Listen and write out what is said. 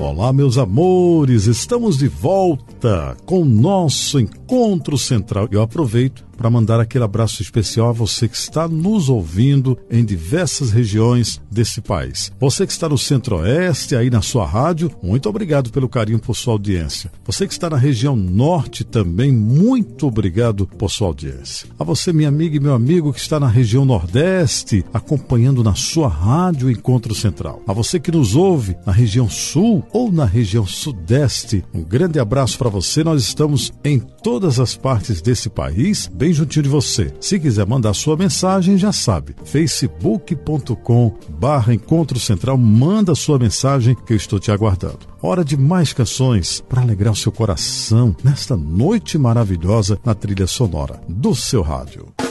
Olá, meus amores, estamos de volta com o nosso Encontro Central. Eu aproveito para mandar aquele abraço especial a você que está nos ouvindo em diversas regiões desse país. Você que está no Centro-Oeste, aí na sua rádio, muito obrigado pelo carinho por sua audiência. Você que está na região Norte também, muito obrigado por sua audiência. A você, minha amiga e meu amigo que está na região Nordeste, acompanhando na sua rádio Encontro Central. A você que nos ouve na região Sul ou na região Sudeste, um grande abraço para você. Nós estamos em todas as partes desse país, bem juntinho de você. Se quiser mandar sua mensagem, já sabe, facebook.com/Encontro Central, manda sua mensagem que eu estou te aguardando. Hora de mais canções para alegrar o seu coração nesta noite maravilhosa na trilha sonora do seu rádio.